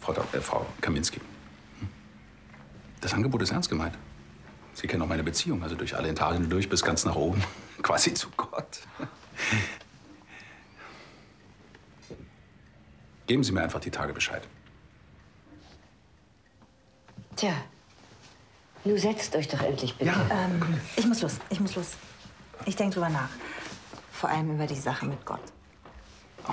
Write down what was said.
Frau Kaminski. Das Angebot ist ernst gemeint. Sie kennen auch meine Beziehung, also durch alle Etagen durch bis ganz nach oben. Quasi zu Gott. Geben Sie mir einfach die Tage Bescheid. Tja, nun setzt euch doch endlich bitte. Ich muss los. Ich denke drüber nach. Vor allem über die Sache mit Gott.